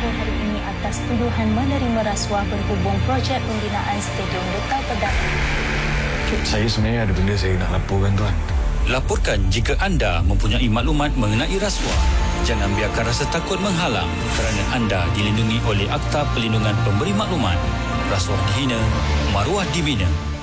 Selangor hari ini atas tuduhan menerima rasuah berhubung projek pembinaan Stadium Getah Pedak. Saya sebenarnya ada benda saya nak laporkan, Tuan. Laporkan jika anda mempunyai maklumat mengenai rasuah. Jangan biarkan rasa takut menghalang kerana anda dilindungi oleh Akta Perlindungan Pemberi Maklumat. Rasuah dihina, maruah dibina.